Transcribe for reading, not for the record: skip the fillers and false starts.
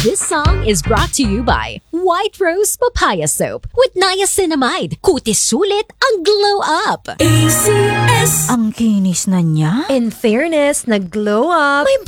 This song is brought to you by White Rose Papaya Soap with niacinamide. Kutis sulit ang glow up. Ang kinis na niya. In fairness, nag-glow up. May